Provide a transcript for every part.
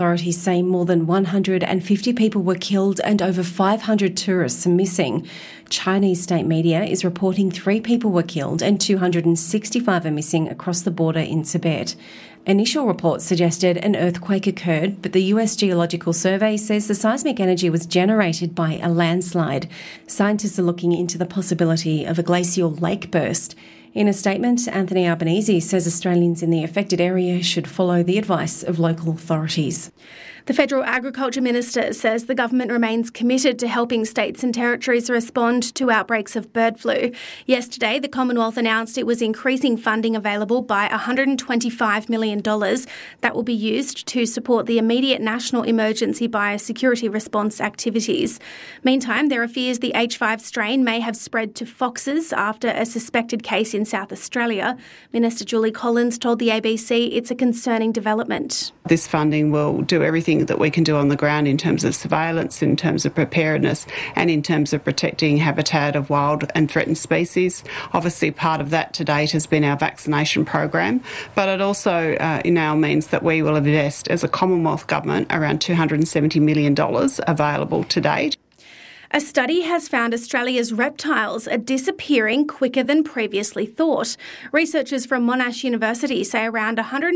Authorities say more than 150 people were killed and over 500 tourists are missing. Chinese state media is reporting 3 people were killed and 265 are missing across the border in Tibet. Initial reports suggested an earthquake occurred, but the US Geological Survey says the seismic energy was generated by a landslide. Scientists are looking into the possibility of a glacial lake burst. In a statement, Anthony Albanese says Australians in the affected area should follow the advice of local authorities. The Federal Agriculture Minister says the government remains committed to helping states and territories respond to outbreaks of bird flu. Yesterday, the Commonwealth announced it was increasing funding available by $125 million. That will be used to support the immediate national emergency biosecurity response activities. Meantime, there are fears the H5 strain may have spread to foxes after a suspected case in South Australia. Minister Julie Collins told the ABC it's a concerning development. This funding will do everything that we can do on the ground in terms of surveillance, in terms of preparedness, and in terms of protecting habitat of wild and threatened species. Obviously, part of that to date has been our vaccination program, but it also now means that we will invest as a Commonwealth government around $270 million available to date. A study has found Australia's reptiles are disappearing quicker than previously thought. Researchers from Monash University say around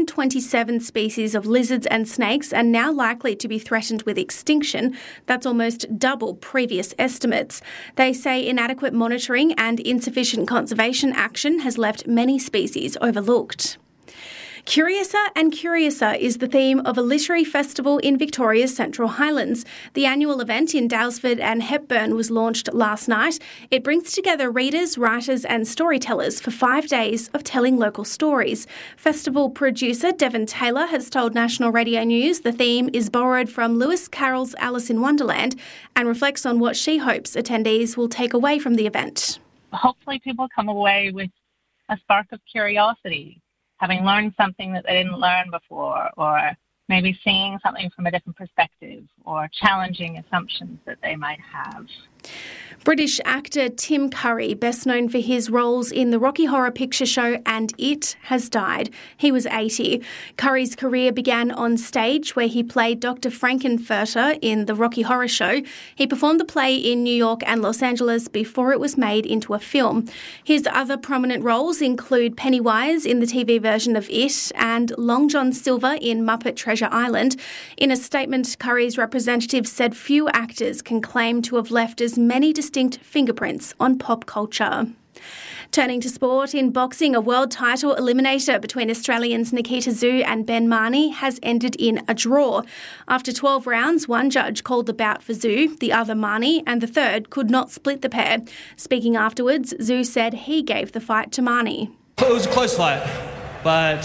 127 species of lizards and snakes are now likely to be threatened with extinction. That's almost double previous estimates. They say inadequate monitoring and insufficient conservation action has left many species overlooked. Curiouser and Curiouser is the theme of a literary festival in Victoria's Central Highlands. The annual event in Daylesford and Hepburn was launched last night. It brings together readers, writers and storytellers for 5 days of telling local stories. Festival producer Devon Taylor has told National Radio News the theme is borrowed from Lewis Carroll's Alice in Wonderland and reflects on what she hopes attendees will take away from the event. Hopefully people come away with a spark of curiosity, having learned something that they didn't learn before, or maybe seeing something from a different perspective, or challenging assumptions that they might have. British actor Tim Curry, best known for his roles in the Rocky Horror Picture Show and It, has died. He was 80. Curry's career began on stage where he played Dr. Frankenfurter in the Rocky Horror Show. He performed the play in New York and Los Angeles before it was made into a film. His other prominent roles include Pennywise in the TV version of It and Long John Silver in Muppet Treasure Island. In a statement, Curry's representative said few actors can claim to have left as many distinct fingerprints on pop culture. Turning to sport, in boxing, a world title eliminator between Australians Nikita Tszyu and Ben Marnie has ended in a draw. After 12 rounds, one judge called the bout for Tszyu, the other Marnie, and the third could not split the pair. Speaking afterwards, Tszyu said he gave the fight to Marnie. It was a close fight, but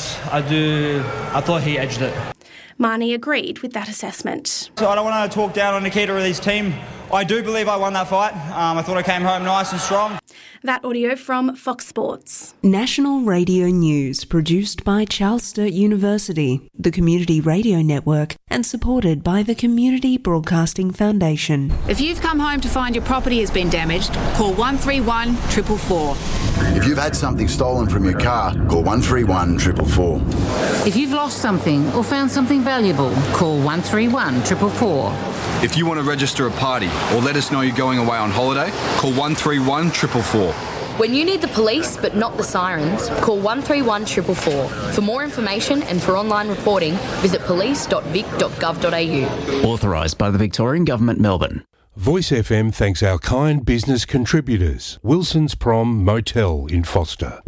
I thought he edged it. Marnie agreed with that assessment. So I don't want to talk down on Nikita or his team. I do believe I won that fight. I thought I came home nice and strong. That audio from Fox Sports. National Radio News, produced by Charles Sturt University, the Community Radio Network, and supported by the Community Broadcasting Foundation. If you've come home to find your property has been damaged, call 131 444. If you've had something stolen from your car, call 131 444. If you've lost something or found something valuable, call 131 444. If you want to register a party or let us know you're going away on holiday, call 131 444. When you need the police but not the sirens, call 131 444. For more information and for online reporting, visit police.vic.gov.au. Authorised by the Victorian Government, Melbourne. Voice FM thanks our kind business contributors. Wilson's Prom Motel in Foster,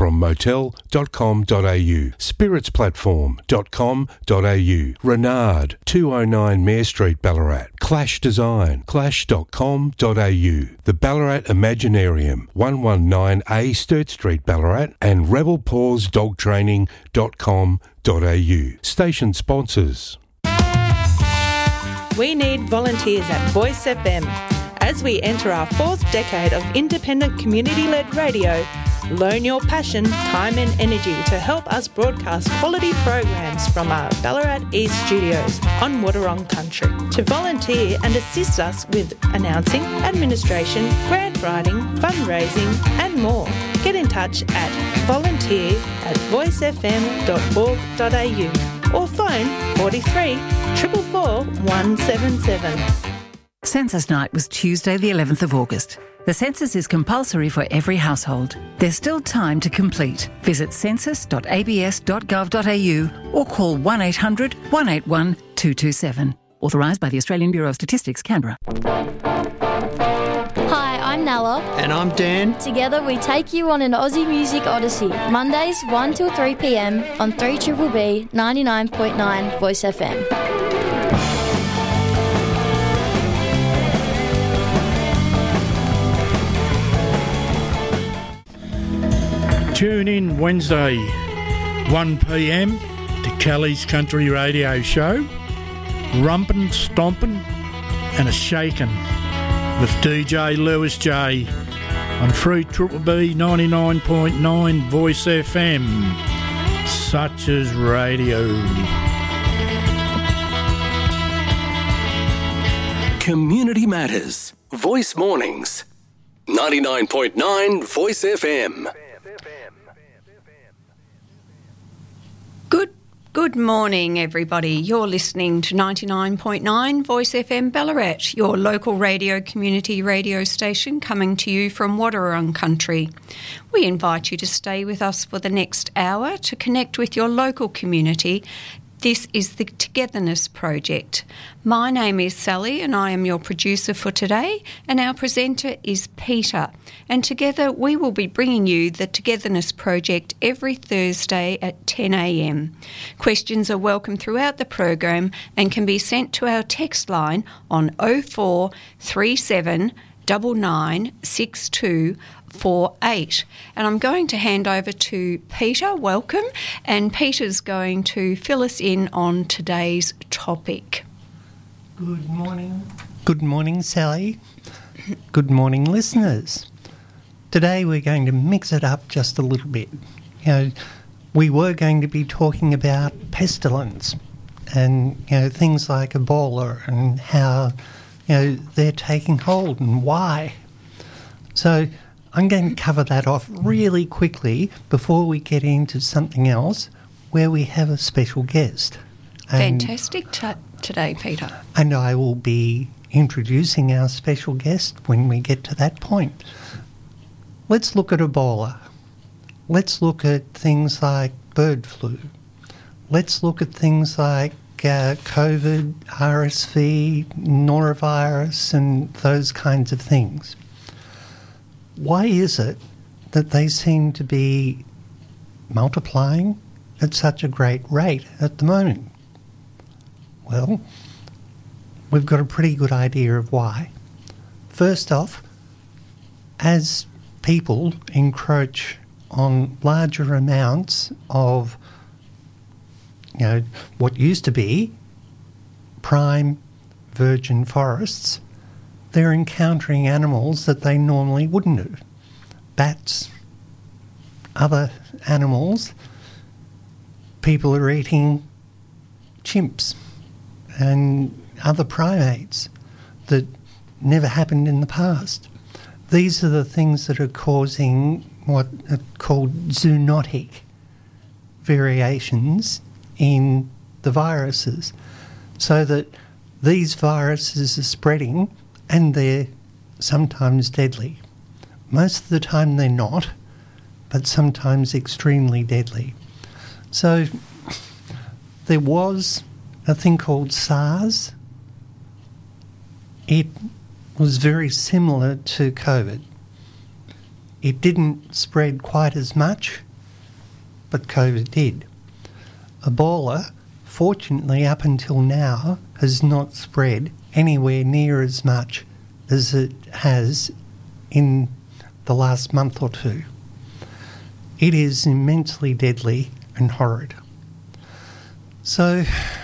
wilsonsprommotel.com.au, spiritsplatform.com.au, Renard, 209 Mare Street, Ballarat, Clash Design, clash.com.au, the Ballarat Imaginarium, 119A Sturt Street, Ballarat, and rebelpawsdogtraining.com.au. Station sponsors. We need volunteers at Voice FM. As we enter our 4th decade of independent community-led radio, loan your passion, time and energy to help us broadcast quality programs from our Ballarat East studios on Wadawurrung country. To volunteer and assist us with announcing, administration, grant writing, fundraising and more, get in touch at volunteer@voicefm.org.au. or phone 43 444 177. Census night was Tuesday the 11th of August. The census is compulsory for every household. There's still time to complete. Visit census.abs.gov.au or call 1800 181 227. Authorised by the Australian Bureau of Statistics, Canberra. Hi, I'm Nella. And I'm Dan. Together we take you on an Aussie Music Odyssey. Mondays 1 till 3 p.m. on 3BBB 99.9 Voice FM. Tune in Wednesday, 1 p.m. to Kelly's Country Radio Show. Rumpin', stompin' and a shakin' with DJ Lewis J on 3BBB 99.9 Voice FM. Such as radio. Community Matters. Voice Mornings. 99.9 Voice FM. Good morning, everybody. You're listening to 99.9 Voice FM Ballarat, your local radio community radio station coming to you from Wadawurrung Country. We invite you to stay with us for the next hour to connect with your local community. This is the Togetherness Project. My name is Sally and I am your producer for today, and our presenter is Peter. And together we will be bringing you the Togetherness Project every Thursday at 10 a.m. Questions are welcome throughout the program and can be sent to our text line on 0437 996248. And I'm going to hand over to Peter. Welcome. And Peter's going to fill us in on today's topic. Good morning. Good morning, Sally. Good morning, listeners. Today we're going to mix it up just a little bit. We were going to be talking about pestilence and, things like Ebola and how, they're taking hold and why. So I'm going to cover that off really quickly before we get into something else where we have a special guest. Fantastic today, Peter. And I will be introducing our special guest when we get to that point. Let's look at Ebola. Let's look at things like bird flu. Let's look at things like COVID, RSV, norovirus, and those kinds of things. Why is it that they seem to be multiplying at such a great rate at the moment? Well, we've got a pretty good idea of why. First off, as people encroach on larger amounts of what used to be prime virgin forests, they're encountering animals that they normally wouldn't do. Bats, other animals. People are eating chimps and other primates that never happened in the past. These are the things that are causing what are called zoonotic variations in the viruses, so that these viruses are spreading and they're sometimes deadly. Most of the time they're not, but sometimes extremely deadly. So there was a thing called SARS. It was very similar to COVID. It didn't spread quite as much, but COVID did. Ebola, fortunately up until now, has not spread anywhere near as much as it has in the last month or two. It is immensely deadly and horrid. So,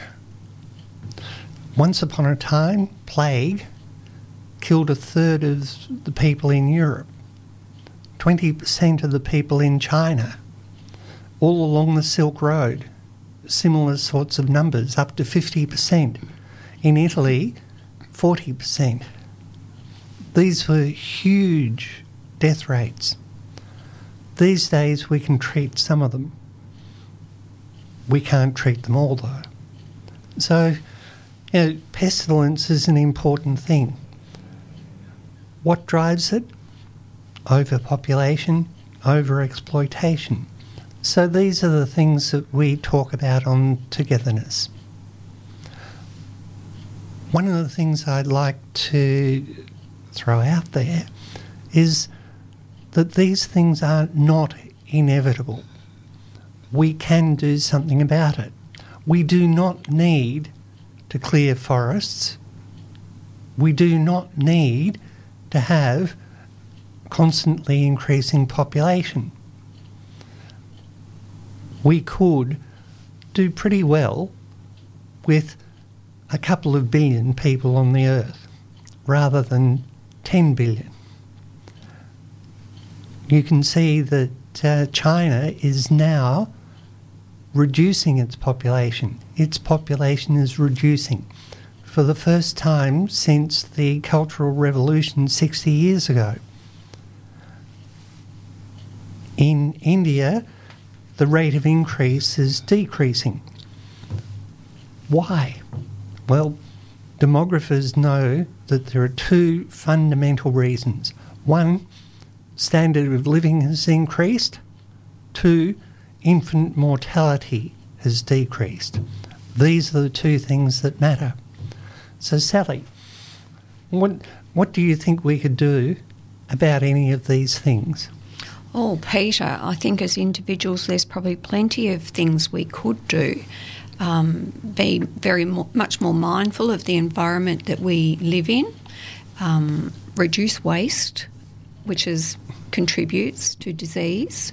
once upon a time, plague killed a third of the people in Europe, 20% of the people in China, all along the Silk Road, similar sorts of numbers, up to 50%. In Italy, 40%. These were huge death rates. These days we can treat some of them. We can't treat them all, though. So, pestilence is an important thing. What drives it? Overpopulation, overexploitation. So these are the things that we talk about on Togetherness. One of the things I'd like to throw out there is that these things are not inevitable. We can do something about it. We do not need to clear forests. We do not need to have constantly increasing population. We could do pretty well with a couple of billion people on the earth rather than 10 billion. You can see that China is now reducing its population. Its population is reducing for the first time since the Cultural Revolution 60 years ago. In India, the rate of increase is decreasing. Why? Well, demographers know that there are two fundamental reasons. One, standard of living has increased. Two, infant mortality has decreased. These are the two things that matter. So, Sally, what do you think we could do about any of these things? Oh, Peter, I think as individuals there's probably plenty of things we could do. Be much more mindful of the environment that we live in, reduce waste, which contributes to disease.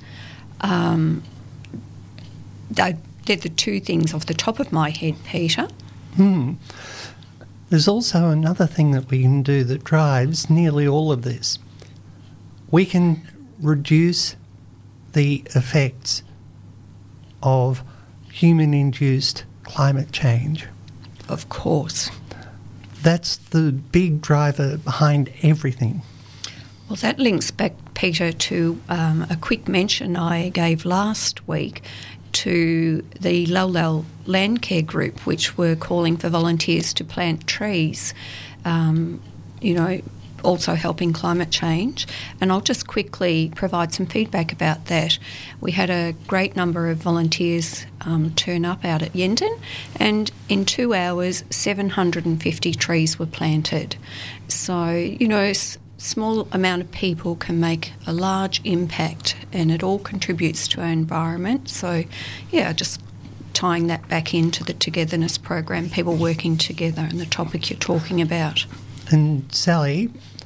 They're the two things off the top of my head, Peter. There's also another thing that we can do that drives nearly all of this. We can reduce the effects of human-induced climate change. Of course. That's the big driver behind everything. Well, that links back, Peter, to a quick mention I gave last week to the Lowell Landcare Group, which were calling for volunteers to plant trees, also helping climate change. And I'll just quickly provide some feedback about that. We had a great number of volunteers turn up out at Yendon, and in 2 hours, 750 trees were planted. So, small amount of people can make a large impact, and it all contributes to our environment. So, just tying that back into the Togetherness program, people working together and the topic you're talking about. And Sally,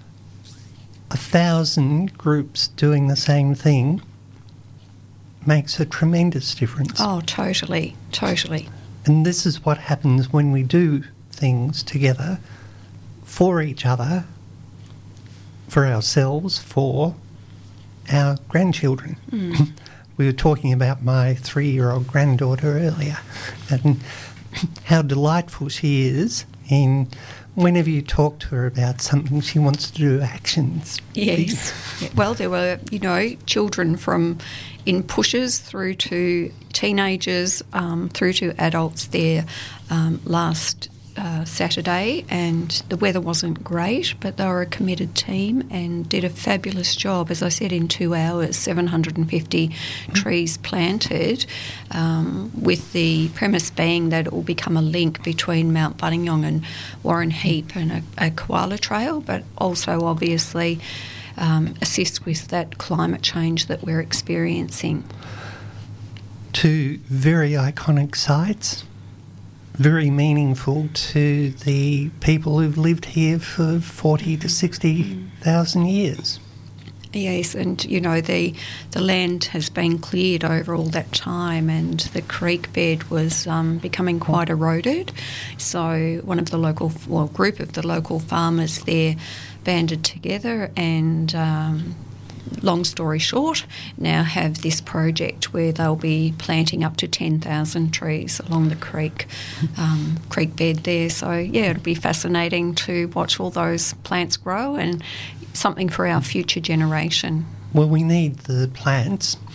1,000 groups doing the same thing makes a tremendous difference. Oh, totally. And this is what happens when we do things together for each other, for ourselves, for our grandchildren. We were talking about my 3-year-old granddaughter earlier and how delightful she is in whenever you talk to her about something, she wants to do actions. Yes. Well, there were, children from in pushers through to teenagers, through to adults there last Saturday, and the weather wasn't great, but they were a committed team and did a fabulous job. As I said, in 2 hours, 750 trees planted, with the premise being that it will become a link between Mount Buninyong and Warren Heap and a koala trail, but also obviously assist with that climate change that we're experiencing. Two very iconic sites, very meaningful to the people who've lived here for 40 to 60,000 years. Yes, and the land has been cleared over all that time, and the creek bed was becoming quite eroded. So one of the group of the local farmers there banded together and long story short, now have this project where they'll be planting up to 10,000 trees along the creek bed there. So, it'll be fascinating to watch all those plants grow and something for our future generation. Well, we need the plants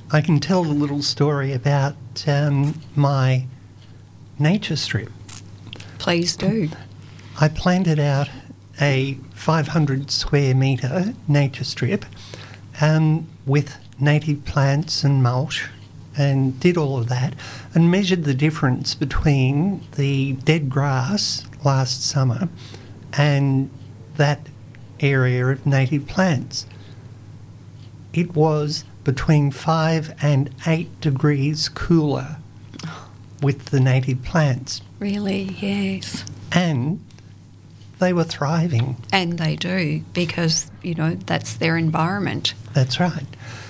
I can tell a little story about my nature strip. Please do. I planted out a 500 square metre nature strip with native plants and mulch, and did all of that and measured the difference between the dead grass last summer and that area of native plants. It was between 5 and 8 degrees cooler with the native plants. Really, yes. And they were thriving. And they do, because, that's their environment. That's right.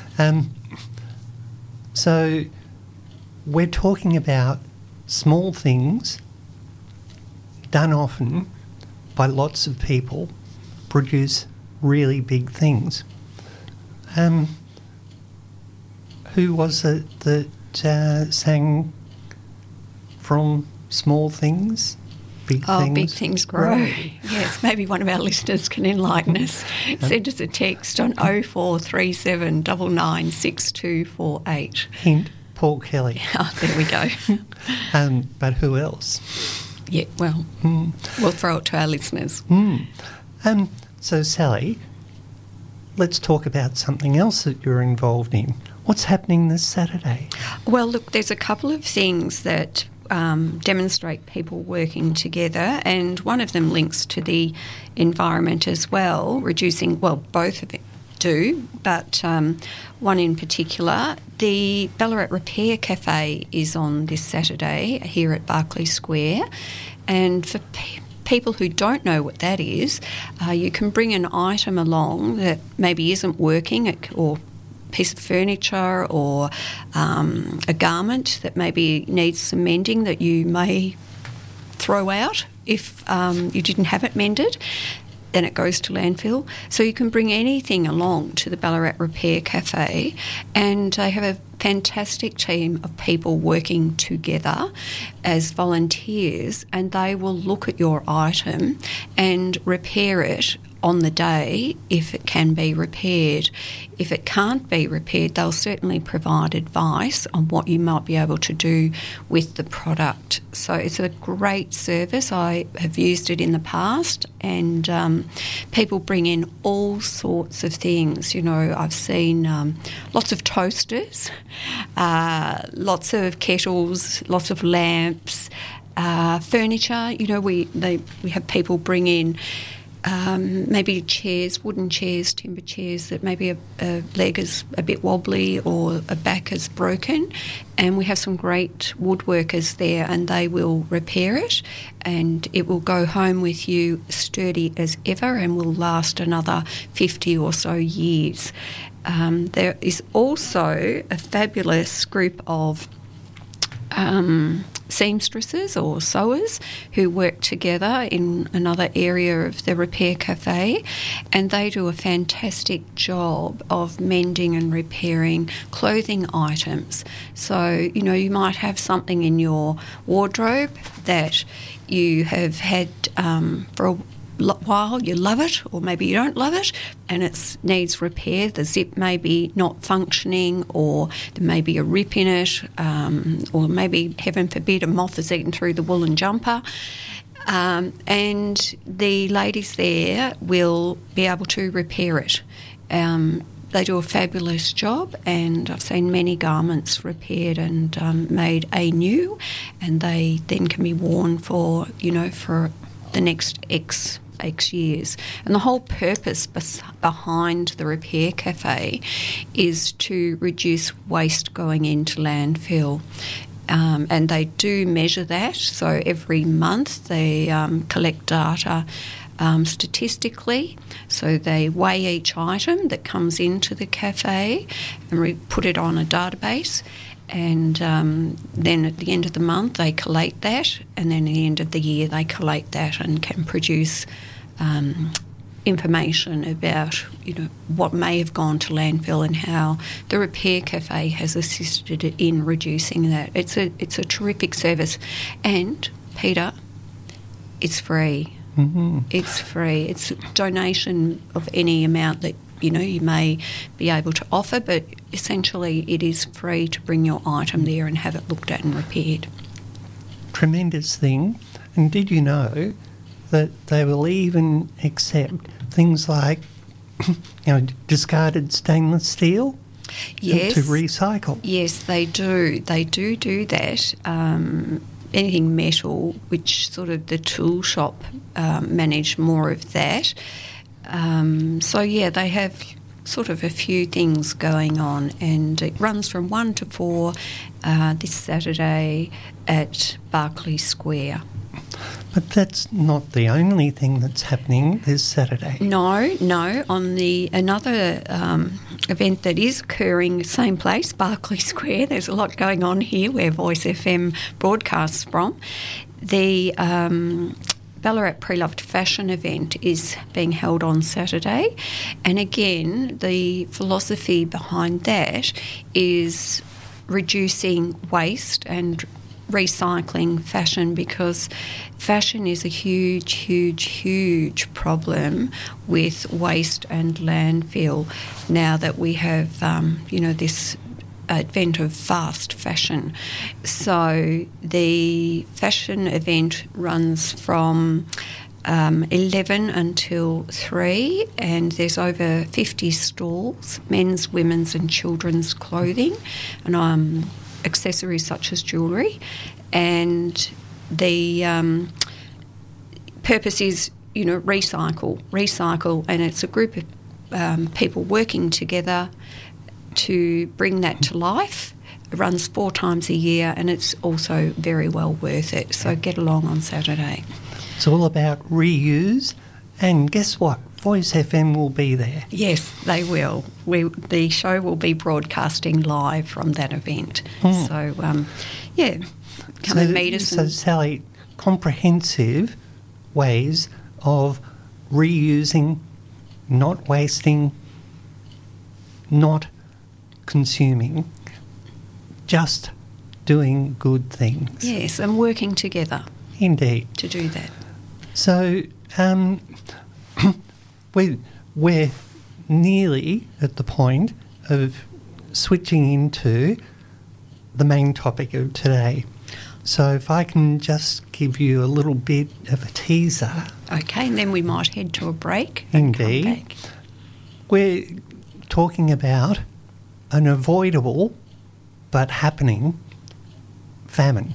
So we're talking about small things done often by lots of people produce really big things. Who was it that sang From Small Things? Big things grow. Yes, maybe one of our listeners can enlighten us. Send us a text on 0437 996248. Hint, Paul Kelly. Oh, there we go. But who else? Yeah, well, we'll throw it to our listeners. So, Sally, let's talk about something else that you're involved in. What's happening this Saturday? Well, look, there's a couple of things that demonstrate people working together, and one of them links to the environment as well, both of them do, but one in particular. The Ballarat Repair Cafe is on this Saturday here at Berkeley Square, and for people who don't know what that is, you can bring an item along that maybe isn't working, or piece of furniture or a garment that maybe needs some mending that you may throw out if you didn't have it mended. Then it goes to landfill. So you can bring anything along to the Ballarat Repair Cafe, and they have a fantastic team of people working together as volunteers, and they will look at your item and repair it on the day if it can be repaired. If it can't be repaired, they'll certainly provide advice on what you might be able to do with the product. So it's a great service. I have used it in the past, and people bring in all sorts of things. I've seen lots of toasters, lots of kettles, lots of lamps, furniture. We have people bring in maybe chairs, wooden chairs, timber chairs that maybe a leg is a bit wobbly or a back is broken, and we have some great woodworkers there, and they will repair it, and it will go home with you sturdy as ever and will last another 50 or so years. There is also a fabulous group of seamstresses or sewers who work together in another area of the Repair Cafe, and they do a fantastic job of mending and repairing clothing items. So, you might have something in your wardrobe that you have had for a while, you love it, or maybe you don't love it, and it needs repair. The zip may be not functioning, or there may be a rip in it, or maybe, heaven forbid, a moth has eaten through the woolen jumper. And the ladies there will be able to repair it. They do a fabulous job, and I've seen many garments repaired and made anew, and they then can be worn for the next X years. And the whole purpose behind the Repair Cafe is to reduce waste going into landfill. And they do measure that. So every month they collect data statistically. So they weigh each item that comes into the cafe and put it on a database. And then at the end of the month they collate that, and then at the end of the year they collate that and can produce information about what may have gone to landfill and how the Repair Cafe has assisted in reducing that. It's a terrific service, and Peter, it's free. Mm-hmm. It's free. It's a donation of any amount that you may be able to offer, but essentially it is free to bring your item there and have it looked at and repaired. Tremendous thing. And did you know that they will even accept things like discarded stainless steel? Yes. To recycle? Yes, they do. They do that. Anything metal, which sort of the tool shop manage more of that. They have sort of a few things going on, and it runs from 1 to 4 this Saturday at Berkeley Square. But that's not the only thing that's happening this Saturday. No. On another event that is occurring, same place, Berkeley Square. There's a lot going on here where Voice FM broadcasts from. The Ballarat Pre-Loved Fashion event is being held on Saturday, and again, the philosophy behind that is reducing waste and recycling fashion, because fashion is a huge problem with waste and landfill now that we have this advent of fast fashion. So the fashion event runs from 11 until 3, and there's over 50 stalls, men's, women's and children's clothing, and accessories such as jewellery, and the purpose is recycle, and it's a group of people working together to bring that to life. It runs 4 times a year, and it's also very well worth it, so get along on Saturday. It's all about reuse, and guess what? Voice FM will be there. Yes, they will. The show will be broadcasting live from that event. So, come and meet us. So, Sally, comprehensive ways of reusing, not wasting, not consuming, just doing good things. Yes, and working together. Indeed. To do that. So, we're nearly at the point of switching into the main topic of today. So if I can just give you a little bit of a teaser. Okay, and then we might head to a break. Indeed. We're talking about an avoidable but happening famine.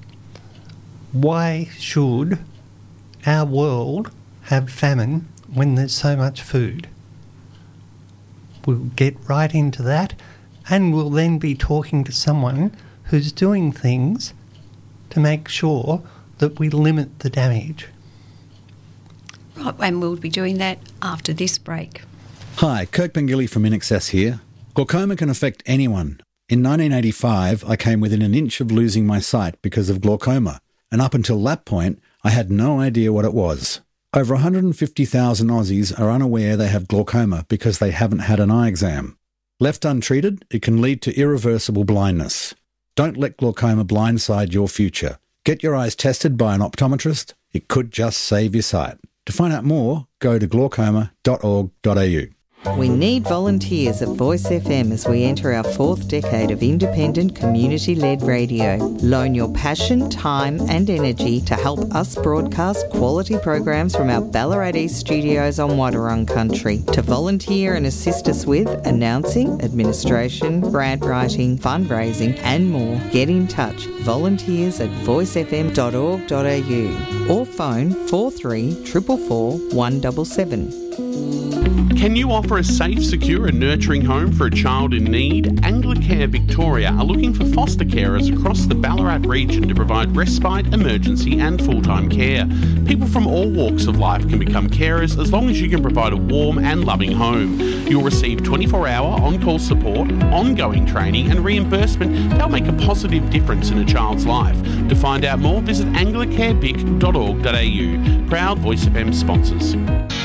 Why should our world have famine when there's so much food? We'll get right into that, and we'll then be talking to someone who's doing things to make sure that we limit the damage. Right, and we'll be doing that after this break. Hi, Kirk Bengilly from InAccess here. Glaucoma can affect anyone. In 1985, I came within an inch of losing my sight because of glaucoma, and up until that point, I had no idea what it was. Over 150,000 Aussies are unaware they have glaucoma because they haven't had an eye exam. Left untreated, it can lead to irreversible blindness. Don't let glaucoma blindside your future. Get your eyes tested by an optometrist. It could just save your sight. To find out more, go to glaucoma.org.au. We need volunteers at Voice FM as we enter our 4th decade of independent community-led radio. Loan your passion, time and energy to help us broadcast quality programs from our Ballarat East studios on Wadawurrung country. To volunteer and assist us with announcing, administration, grant writing, fundraising and more, get in touch. Volunteers at voicefm.org.au or phone 43 444 177. Can you offer a safe, secure and nurturing home for a child in need? Anglicare Victoria are looking for foster carers across the Ballarat region to provide respite, emergency and full-time care. People from all walks of life can become carers as long as you can provide a warm and loving home. You'll receive 24-hour on-call support, ongoing training and reimbursement that'll make a positive difference in a child's life. To find out more, visit anglicarevic.org.au. Proud Voice FM sponsors.